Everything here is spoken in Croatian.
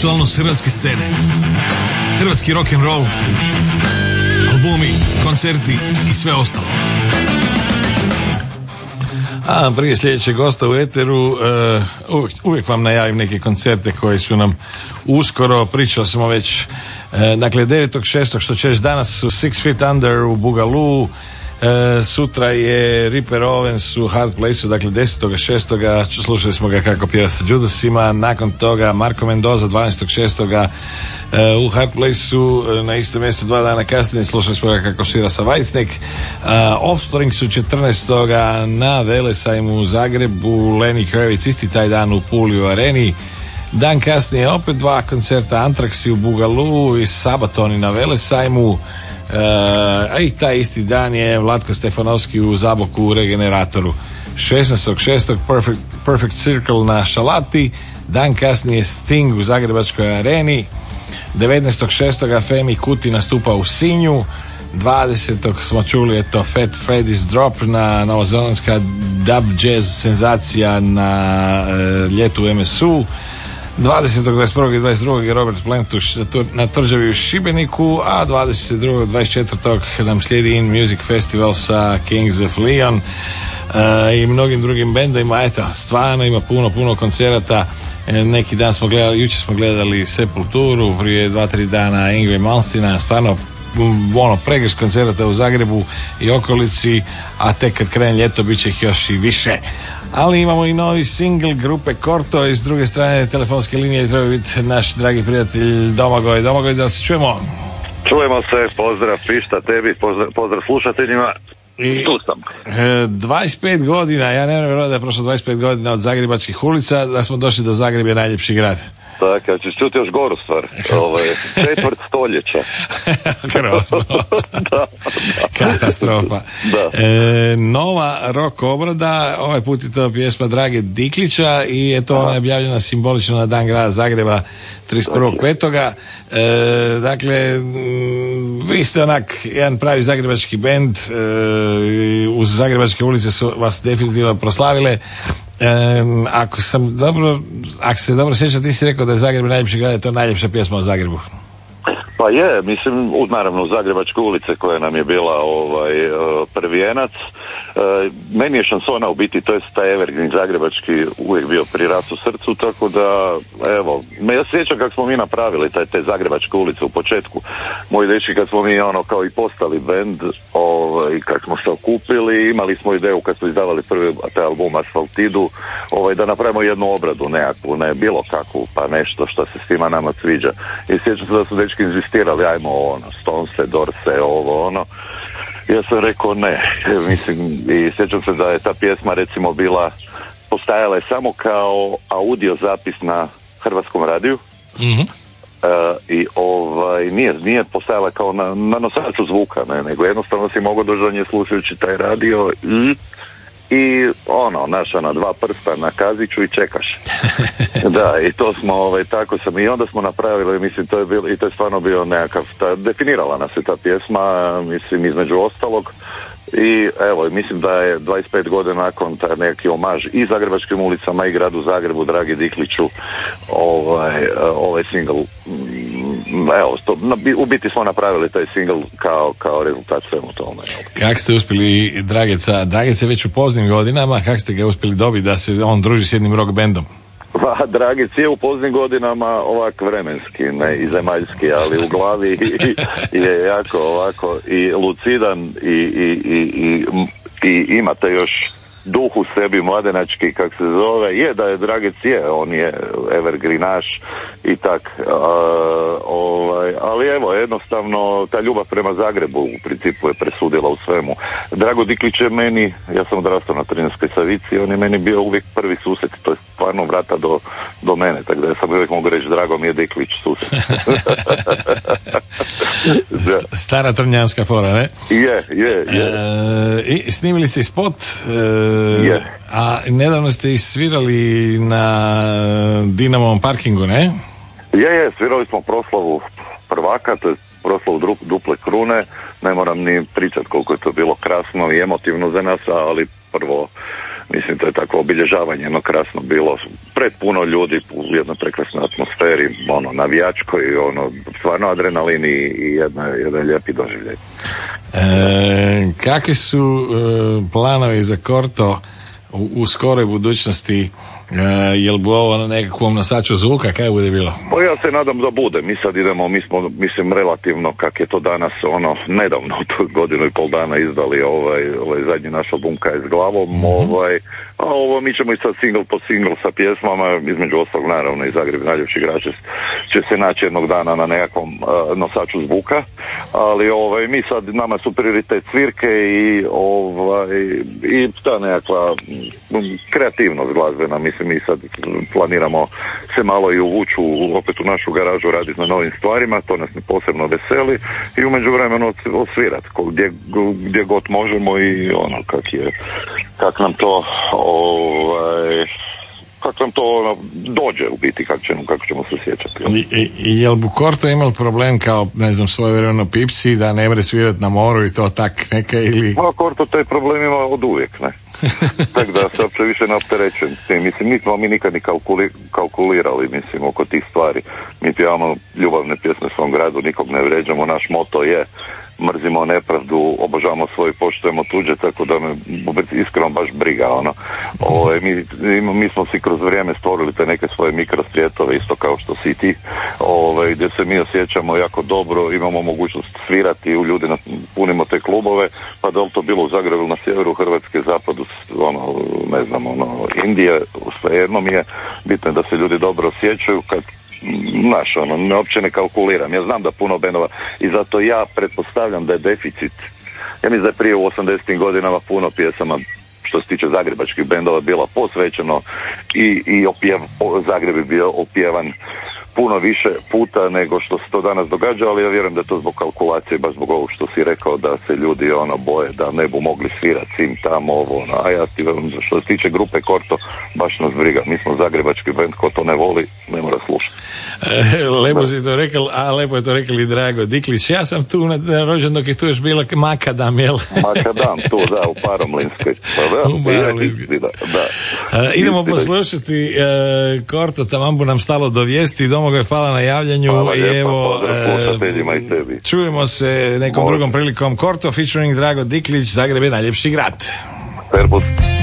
aktualnost hrvatske scene. Hrvatski rock and roll, albumi, koncerti i sve ostalo. A prije sljedećeg gosta u eteru uvijek vam najavim neke koncerte koji su nam uskoro. Pričao sam već, dakle 9.6. što će reći danas su Six Feet Under u Bugaloo, sutra je Ripper Owens u Hard Place-u, dakle 10.6. slušali smo ga kako pjeva sa Judasima. Nakon toga Marko Mendoza 12.6. u Hard Place-u na isto mjesto 2 dana kasnije slušali smo ga kako svira sa Whitesnake. Offspring su 14. na Velesajmu u Zagrebu, Lenny Kravitz isti taj dan u Puli u Areni. Dan kasnije opet 2 koncerta, Antraxi u Bugaloo i Sabatoni na Velesajmu. A i taj isti dan je Vlatko Stefanovski u Zaboku u Regeneratoru. 16.6. Perfect Circle na Šalati. Dan kasnije Sting u Zagrebačkoj areni. 19.6. Femi Kuti nastupa u Sinju. 20. smo čuli Fat Freddy's Drop na novozelandska dub jazz senzacija na ljetu u MSU. 20. 21. i 22. je Robert Plant na tvrđavi u Šibeniku, a 22. 24. nam slijedi In Music Festival sa Kings of Leon i mnogim drugim bendovima. Eto, stvarno ima puno koncerata. Neki dan smo gledali, jučer smo gledali Sepulturu, prije 2-3 dana Yngwie Malmsteena, stvarno pregršt koncerata u Zagrebu i okolici, a tek kad krene ljeto bit će ih još i više. Ali imamo i novi single grupe Korto i s druge strane telefonske linije treba biti naš dragi prijatelj Domagoj. Domagoj, da se čujemo? Čujemo se, pozdrav Pišta tebi, pozdrav slušateljima. I tu sam. 25 godina, ja ne vjerujem da je prošlo 25 godina od zagrebačkih ulica, da smo došli do Zagreb je najljepši grad. Tako, ja ću čuti još goru stvar. 4 stoljeća. Grozno. Da. Katastrofa. Da. Nova rock obrada, ovaj put je to pjesma Drage Diklića i je to ona je objavljena simbolično na Dan grada Zagreba 31.5. Dakle, vi ste onak jedan pravi zagrebački bend, uz zagrebačke ulice su vas definitivno proslavile. Ako se dobro sjećam, ti si rekao da je Zagreb najljepši grad, je to najljepša pjesma o Zagrebu. Pa je, mislim, naravno Zagrebačke ulice koja nam je bila prvijenac. Meni je šansona u biti, to je taj evergreen zagrebački uvijek bio pri rasu srcu, tako da, evo, ja sjećam kako smo mi napravili te Zagrebačke ulice u početku. Moji dečki kad smo mi kao i postali bend, kad smo se okupili, imali smo ideju kad smo izdavali prvi taj album Asfaltidu, da napravimo jednu obradu nekakvu, ne bilo kakvu, pa nešto što se svima nama sviđa. I sjećam se da su dečki inzistirali, ajmo Stonese, Dorse, ja sam rekao ne, mislim, i sjećam se da je ta pjesma recimo postajala je samo kao audio zapis na Hrvatskom radiju. Mm-hmm. I nije postajala kao na nosaču zvuka, ne, nego jednostavno si mogao doći do nje slušajući taj radio i na 2 prsta na kaziću i čekaš. Da, i to smo, tako sam, i onda smo napravili, mislim, to je bilo, i to je stvarno bio nekakav, definirala nas je ta pjesma, mislim, između ostalog, i evo, mislim da je 25 godina nakon taj neki omaž i Zagrebačkim ulicama i gradu Zagrebu, Dragi Dikliću, ovaj single, evo, u biti smo napravili taj single kao rezultat svemu tome. Kako ste uspjeli Dragec je već u poznim godinama, kako ste ga uspjeli dobiti da se on druži s jednim rock bandom? Pa, Dragec je u poznim godinama ovak vremenski, ne i zemaljski, ali u glavi je jako ovako i lucidan i imate još duh u sebi mladenački, kak se zove, je da je Dragec on je evergreenaš i tak, ali evo, jednostavno ta ljubav prema Zagrebu u principu je presudila u svemu. Drago Diklić je meni, ja sam odrastao na Trinskoj Savici, on je meni bio uvijek prvi susjed, to je stvarno vrata do mene, tako da ja sam uvijek mogu reći Drago mi je Diklić susjed. Stara trnjanska fora, ne? Je. I snimili ste i spot, je. A nedavno ste isvirali na Dinamovom parkingu, ne? Je, svirali smo proslavu prvaka, to je proslavu duple krune, ne moram ni pričati koliko je to bilo krasno i emotivno za nas, ali prvo mislim to je tako obilježavanje jedno krasno bilo, pred puno ljudi u jednoj prekrasnoj atmosferi, ono navijačkoj, ono stvarno adrenalini i jedan lijepi doživljaj. Kakvi su planovi za Korto u skoroj budućnosti? Jel bu ovo na nekakvom nosaču zvuka, kaj bude bilo? Pa ja se nadam da bude. Mi sad idemo, mi smo, mislim, relativno, kak je to danas, ono, nedavno, godinu i pol dana izdali ovaj zadnji naš album Kaj s glavom, a ovo mi ćemo i sad single po single sa pjesmama, između ostalog naravno i Zagreb najljepši igrač će se naći jednog dana na nekakvom nosaču zvuka, ali mi sad, nama su prioritet svirke i ta nekakva kreativnost glazbena, mislim mi sad planiramo se malo i uvući opet u našu garažu raditi na novim stvarima, to nas posebno veseli i u međuvremenu osvirati gdje god možemo i ono kak nam to kako nam to dođe u biti, kako ćemo se sjećati. Jel bu Korto imao problem kao, ne znam, svojevremeno Pipsi, da ne mre svirati na moru i to tak neka ili... Ma Korto taj problem ima od uvijek, ne? Tako da se uopće više ne opterećujem s tim. Mislim, nismo mi nikad ni kalkulirali, mislim, oko tih stvari. Mi pjevamo ljubavne pjesme svom gradu, nikog ne vređamo, naš moto je mrzimo nepravdu, obožavamo svoje, poštujemo tuđe, tako da me iskreno baš briga, ono. Mi smo si kroz vrijeme stvorili te neke svoje mikrosvijetove, isto kao što si ti, gdje se mi osjećamo jako dobro, imamo mogućnost svirati, ljudi punimo te klubove, pa da li to bilo u Zagrebu, na sjeveru Hrvatske, zapadu, ne znam, Indije, svejedno mi je bitno da se ljudi dobro osjećaju, kad znaš, uopće ne kalkuliram. Ja znam da puno bendova i zato ja pretpostavljam da je deficit. Ja mislim da je prije u 80. godinama puno pjesama što se tiče zagrebačkih bendova bila posvećeno i Zagreb je bio opjevan puno više puta nego što se to danas događa, ali ja vjerujem da je to zbog kalkulacije, baš zbog ovog što si rekao, da se ljudi boje da ne bu mogli svirati sim tamo a ja ti vjerujem, što se tiče grupe Korto, baš nas briga, mi smo zagrebački bend, ko to ne voli, ne mora slušati. Lepo si to rekao, a lepo je to rekao i Drago Diklić, ja sam tu na rođen dok je tu još bila Makadam, jel? Makadam, tu, da, u Paromlinskoj. Idemo poslušati Korto, taman bu nam stalo do vijesti. Domagoj, hvala na javljanju. Hvala lijepa, i evo, slušateljima i tebi. Čujemo se nekom drugom prilikom. Korto featuring Drago Diklić, Zagreb je najljepši grad. Servus.